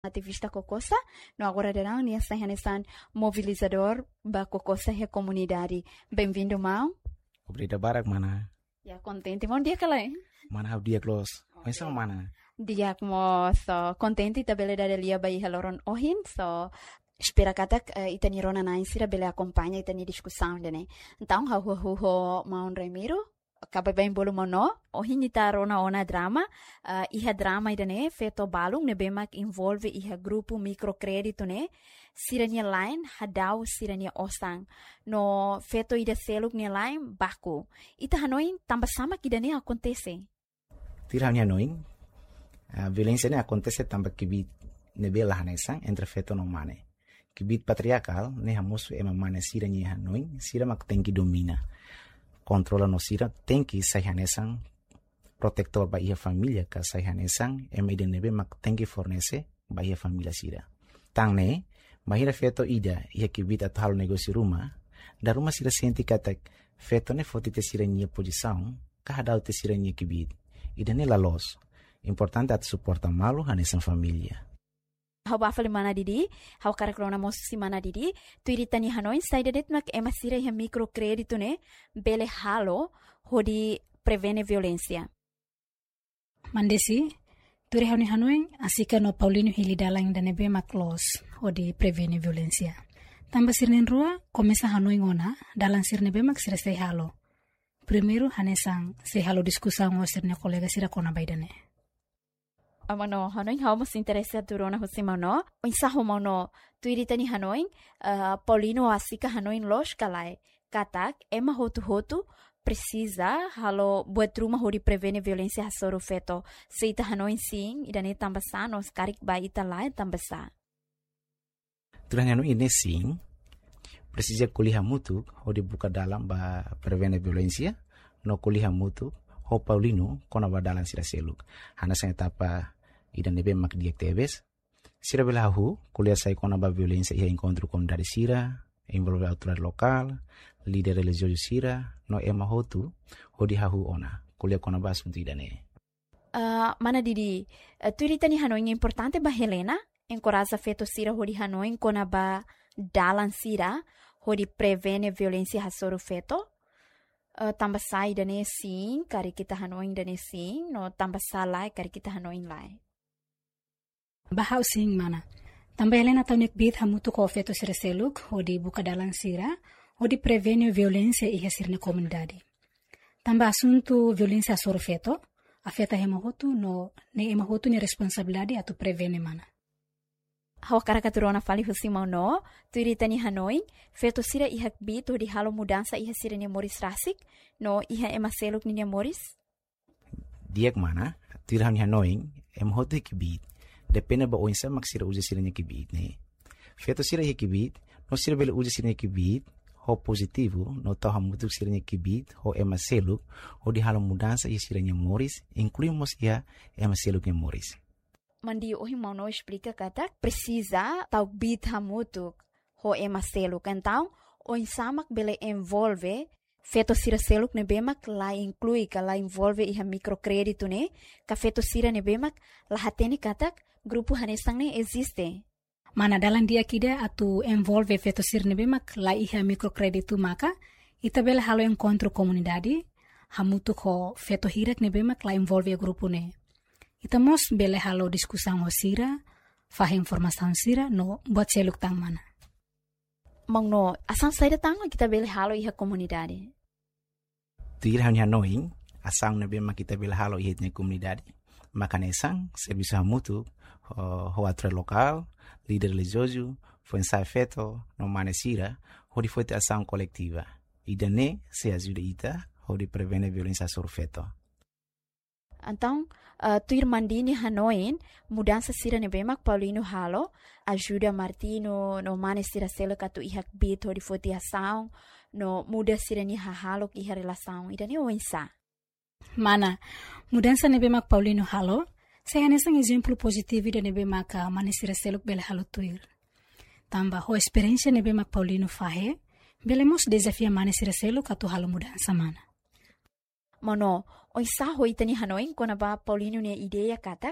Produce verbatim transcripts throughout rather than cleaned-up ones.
ativista Kokosa, no agora darão nia sahanesan mobilizador ba Kokosa he comunidade. Bem-vindo, Mau. Obrigado, Barak, mana. Ya, contente. Bom dia, Kalai. Mana hau dia close. Mas sama mana? Dia mo so contente ta bele dare lia bai haloron ohin so espera katak uh, itani rona na insira bele acompanha itani discussão dene. Então hau hu hu ho Maun Ramiro acaba bem bolo mono ohin ita rona ona drama uh, iha drama idane feto balung ne bemak involve iha grupo microcredito ne sirania line hadau sirania osang no feto ida seluk ne line baku ita hanoin tambah sama kidane acontece. Tira hanoin a violência ne acontece tambah kibit ne bela hanesang entre feto no mane. Kibit patriarcal ne hamusu ema mane sirania hanoin sira mak tenki domina. Controla no sira tenki sai hanesang protector ba ia família ka sai hanesang ema ida nebe mak tenki fornece ba ia família sira. Tang ne mahira feto ida ia kibit atau negócio rumah da rumah sira senti katak feto ne foti te sira nia posição ka hadau te sira nia kibit ida ne la los importante at suporta malu hanesang família. Hau bafali mana didi, hau karakrona mosusi mana didi, tu iritani hanoin saida det mak ema sira ia microcredito ne bele halo hodi prevene violência. Mandesi, turi hauni hanoin asika no Paulino Hilidalang dan ebe mak los hodi prevene violência. Tambah sirnen rua komesa hanoin ona dalam sirne be mak sira sei halo. Primeiro hanesang sei halo diskusang o sirne kolega sira kona baidane. Amano hanoin hau mas interesa turona hosimano insaho mano tuiritani hanoin uh, Paulino asika hanoin los kalai katak ema hotu hotu precisa halo buat rumah hori prevene violência hasoro feto seita hanoin sim idane tambasa nos karik ba ita lai tambasa turanya no ini sim precisa kuliah mutu hori buka dalam ba prevene violência no kuliah mutu ho Paulino kona ba dalam sira seluk hana sa etapa idan nebe mak diak tebes sira belahu kuliah sai kona ba violência ia encontro com dari sira envolve autoridade local líder religioso sira no ema hotu hodi hahu ona kuliah kona ba asunto idane uh, mana didi uh, tuiritani hanoin importante ba Helena encoraja feto sira hodi hanoin kona ba dalan sira hodi prevene violência hasoro feto uh, tambah sai dane sim kari kita hanoin dane sim no tambah salai kari kita hanoin lai. Bahau sing mana. Tambah Helena taunik bit hamutu ko feto sira seluk hodi buka dalang sira hodi prevene violência iha sirne comunidade. Tambah asunto violência soro feto afeta hemahotu no ne emahotu ne responsabilidade atu prevene mana. Hau karakaturona fali husimau no tuiritani hanoin feto sira iha bit hodi halo mudança iha sira ne moris rasik no iha ema seluk ni moris. Diak mana tuirani hanoin emahotu kibit depende ba oinsa mak sira uja sira nya kibit ne feto sira iha kibit no sira bele uja sira nya kibit ho positivo no tau hamutu sira nya kibit ho ema seluk ho di halo mudança iha sira nya moris incluímos ia ema seluk nya moris. Mandi ohi mau no explica katak precisa tau bit hamutu ho ema seluk então oinsa mak bele envolve feto sira seluk ne bemak la inclui ka la envolve iha microcredito ne ka feto sira ne bemak la hateni katak grupo hanesang ne existe. Mana dalam dia kida atu envolve feto sira ne bemak la iha microcredito maka ita bela halo encontro comunidade hamutu ko feto hirak ne bemak la envolve grupo ne. Ita mos bela halo diskusang ho sira fahe informação sira no buat seluk tang mana. Mangno asang saida tang kita bela halo iha comunidade. Tuir hanya noing asang nabe mak kita bela halo iha comunidade. Makanesang serviço hamutu ho atre local líder religioso foi ensaio feto no manesira ho di foi ação coletiva e dane se ajuda ita ho di prevene violência sobre feto. Então, uh, tuir mandini hanoin mudança sira ne bemak Paulino halo ajuda Martino no mane sira sela katu ihak bit ho di foi ação no muda sira ni halo iha relação ida ne oinsa. Mana mudança ne bemak Paulino halo saya nesang exemplo positivo da ne bemak mane sira seluk bela halo tuir. Tambah ho experiência ne bemak Paulino fahe belemos desafia mane sira seluk katu halo mudança mana. Mono oisa ho itani hanoin kona ba Paulino ne ideia katak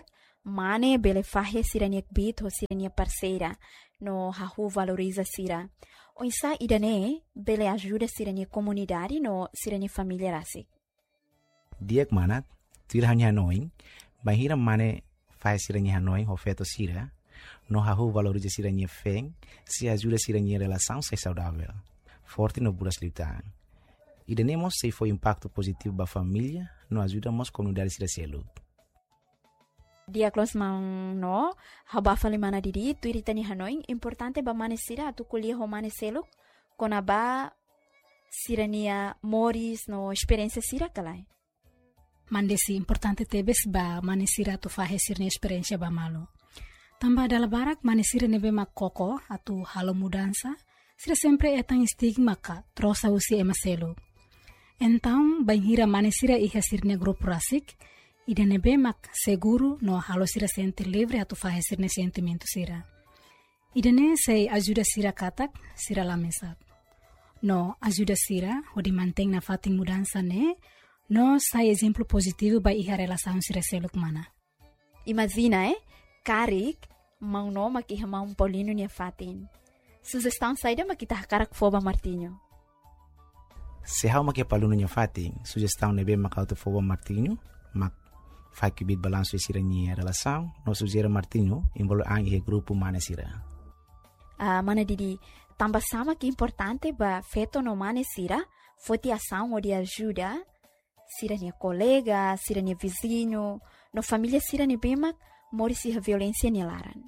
mane bele fahe sirania bit ho sirania parceira no hahu valoriza sira. Oisa idane bele ajuda sirania comunidade no sirania família rasi. Diak manat tira hanya noing bahira mane fahe sirania noing ho feto sira no hahu valoriza sirania feng se ajuda sirania relação se saudável. Forte no buras litan. Idanemos se foi impacto positivo ba família no ajuda mos comunidade sira selu. Dia close mang no haba fali mana didi tu iritani hanoi importante ba mane sira tu kuliah ho mane selu kona ba sirania moris no experiência sira kalai. Mandesi importante tebes ba mane sira tu fahe sirne experiência ba malo. Tambah dalam barak mane sira nebe mak koko atu halo mudança sira sempre é tão estigma ka troça usi ema selu. Então banhira mane sira iha sirne grupo rasik ida nebe mak seguro no halo sira sente livre atu fahe sirne sentimento sira. Ida ne sei ajuda sira katak sira lamesat. No ajuda sira odi manteng na fating mudança ne no sai exemplo positivo ba iha relação sira seluk mana. Imagina eh Karik mau no makiha mau Paulino nia fatin. Sugestão saída makita karak foba Martinho. Se hau makia paluno nia fatin, sugestão nebe makauto foba Martinho, mak fai que bit balanço e sira nia relação, no sugere Martinho envolve ang e grupo mane sira. Ah, mana didi, tambah sama que importante ba feto no mane sira, foti ação ou de ajuda, sira nia colega, sira nia vizinho, no família sira nia bemak, morisi a violência nilaran.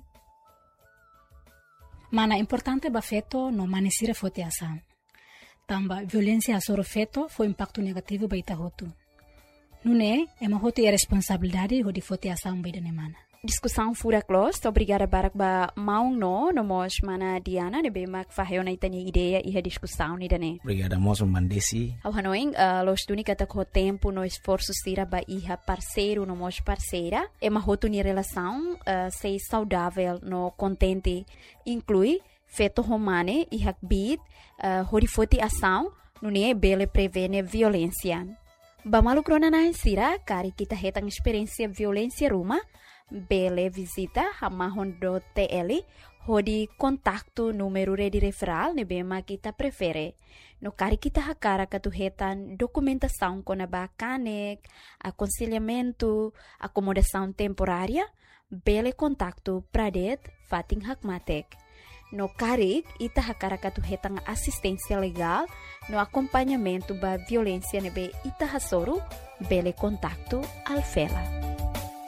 Mana importante ba feto no mane sira foti ação. Tamba violência asoro feto foi impacto negativo ba ita hotu. Nune, ema hotu e responsabilidade ho di foti ação ba ida mana. Discussão fura close, obrigada barak ba maung no, no mos mana Diana, nebe mak faheo na itani ideia e a discussão ni dane. Obrigada mos mandesi. Ao hanoing, uh, los duni kata ko tempo no esforço sira ba iha parceiro no mos parceira, ema hotu ni relação uh, sei saudável no contente, inclui feto romane iha bit, uh, hori foti ação, nune bele prevene violência. Ba malu krona na sira, kari kita hetang experiência violência ruma, bele visita hamahon do T L hodi kontaktu número de referral nebe ma kita prefere no kari kita hakara katuhetan documentação com a bacanek aconselhamento acomodação temporária bele kontaktu pradet fating hakmatek no kari ita hakara katuhetan assistência legal no acompanhamento ba violência nebe ita hasoro bele kontaktu alfela.